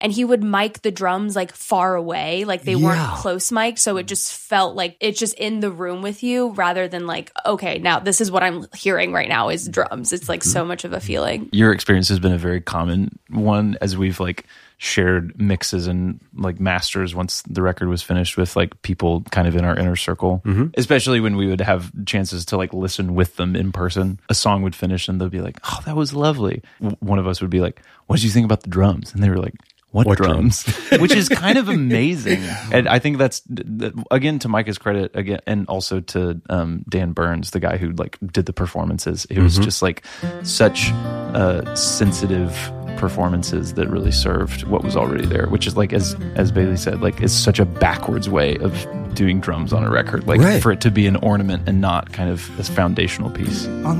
and he would mic the drums like far away, like they weren't close mic, so it just felt like it's just in the room with you rather than like, okay, now this is what I'm hearing right now is drums. It's like so much of a feeling. Your experience has been a very common one as we've like shared mixes and like masters once the record was finished with like people kind of in our inner circle, especially when we would have chances to like listen with them in person. A song would finish and they'll be like, oh, that was lovely. One of us would be like, what did you think about the drums? And they were like, what drums? Which is kind of amazing. And I think that's, again, to Micah's credit, again, and also to Dan Burns, the guy who like did the performances. It was just like such sensitive performances that really served what was already there, which is like, as Bailey said, like it's such a backwards way of doing drums on a record, like for it to be an ornament and not kind of this foundational piece. On